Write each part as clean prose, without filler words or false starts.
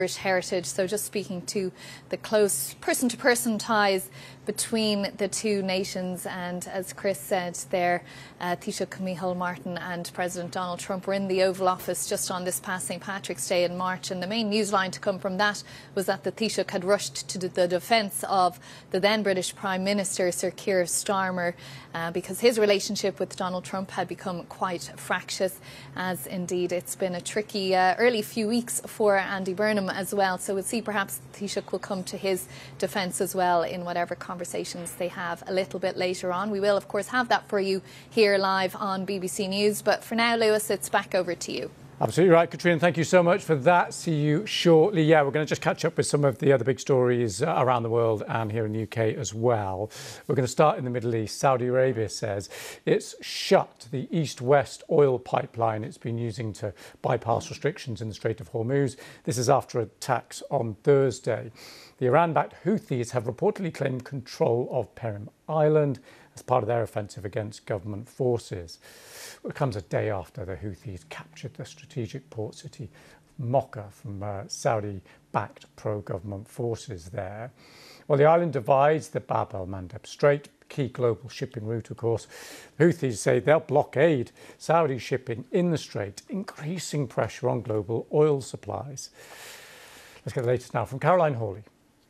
heritage, so just speaking to the close person-to-person ties between the two nations. And as Chris said there, Taoiseach Micheál Martin and President Donald Trump were in the Oval Office just on this past St Patrick's Day in March, and the main news line to come from that was that the Taoiseach had rushed to the defence of the then British Prime Minister Sir Keir Starmer because his relationship with Donald Trump had become quite fractious, as indeed it's been a tricky early few weeks for Andy Burnham as well. So we'll see perhaps Taoiseach will come to his defence as well in whatever conversations they have a little bit later on. We will of course have that for you here live on BBC News, but for now, Lewis, it's back over to you. Absolutely right, Katrina. Thank you so much for that. See you shortly. Yeah, we're going to just catch up with some of the other big stories around the world and here in the UK as well. We're going to start in the Middle East. Saudi Arabia says it's shut the east-west oil pipeline it's been using to bypass restrictions in the Strait of Hormuz. This is after attacks on Thursday. The Iran-backed Houthis have reportedly claimed control of Perim Island as part of their offensive against government forces. It comes a day after the Houthis captured the strategic port city of Mocha from Saudi-backed pro-government forces there. Well, the island divides the Bab el-Mandeb Strait, key global shipping route, of course. The Houthis say they'll blockade Saudi shipping in the strait, increasing pressure on global oil supplies. Let's get the latest now from Caroline Hawley.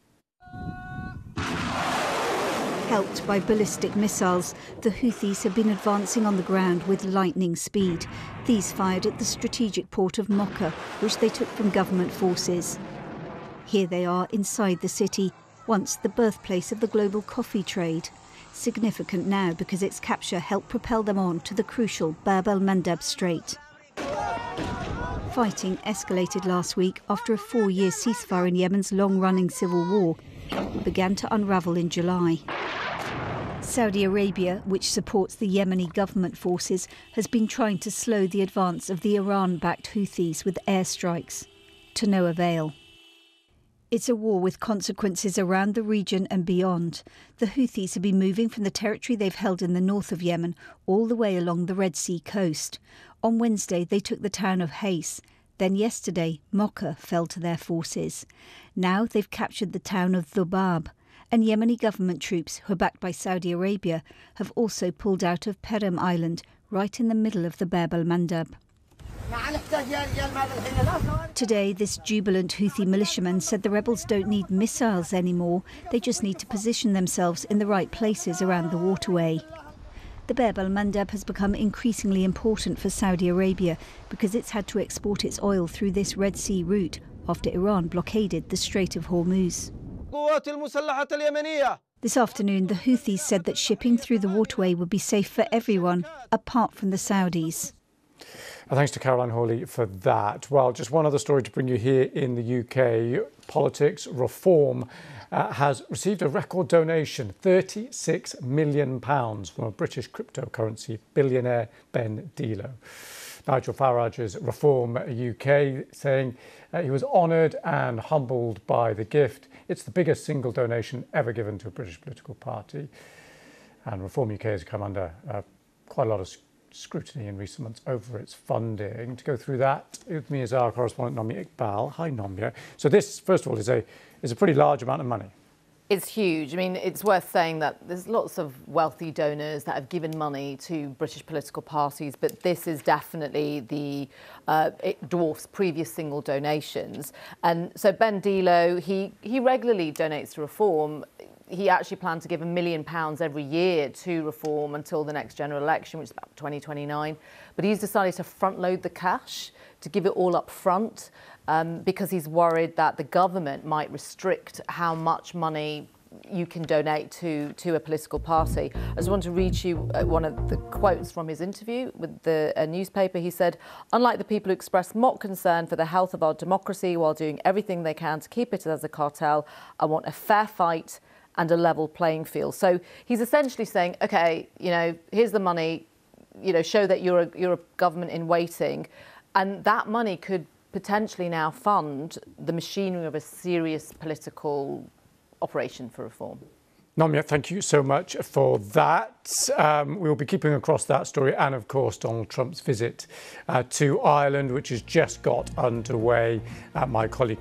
Helped by ballistic missiles, the Houthis have been advancing on the ground with lightning speed. These fired at the strategic port of Mocha, which they took from government forces. Here they are inside the city, once the birthplace of the global coffee trade. Significant now because its capture helped propel them on to the crucial Bab el-Mandeb Strait. Fighting escalated last week after a 4-year ceasefire in Yemen's long-running civil war began to unravel in July. Saudi Arabia, which supports the Yemeni government forces, has been trying to slow the advance of the Iran-backed Houthis with airstrikes, to no avail. It's a war with consequences around the region and beyond. The Houthis have been moving from the territory they've held in the north of Yemen all the way along the Red Sea coast. On Wednesday, they took the town of Hais. Then yesterday, Mocha fell to their forces. Now they've captured the town of Dhubab. And Yemeni government troops, who are backed by Saudi Arabia, have also pulled out of Perim Island, right in the middle of the Bab el-Mandeb. Today, this jubilant Houthi militiaman said the rebels don't need missiles anymore. They just need to position themselves in the right places around the waterway. The Bab el-Mandeb has become increasingly important for Saudi Arabia because it's had to export its oil through this Red Sea route after Iran blockaded the Strait of Hormuz. This afternoon, the Houthis said that shipping through the waterway would be safe for everyone, apart from the Saudis. Thanks to Caroline Hawley for that. Well, just one other story to bring you here in the UK. Politics Reform has received a record donation, £36 million from a British cryptocurrency billionaire, Ben Dilo. Nigel Farage's Reform UK saying he was honoured and humbled by the gift. It's the biggest single donation ever given to a British political party. And Reform UK has come under quite a lot of scrutiny in recent months over its funding. To go through that with me is our correspondent Nomia Iqbal. Hi, Nomia. So this, first of all, is a pretty large amount of money. It's huge. I mean, it's worth saying that there's lots of wealthy donors that have given money to British political parties, but this is definitely it dwarfs previous single donations. And so Ben Dilo, he regularly donates to Reform. He actually planned to give £1 million every year to Reform until the next general election, which is about 2029. But he's decided to front load the cash, to give it all up front, because he's worried that the government might restrict how much money you can donate to a political party. I just want to read you one of the quotes from his interview with the newspaper. He said, "Unlike the people who express mock concern for the health of our democracy while doing everything they can to keep it as a cartel, I want a fair fight and a level playing field." So he's essentially saying, OK, here's the money, show that you're a government in waiting. And that money could potentially now fund the machinery of a serious political operation for Reform. Nomia, thank you so much for that. We will be keeping across that story and, of course, Donald Trump's visit to Ireland, which has just got underway. My colleague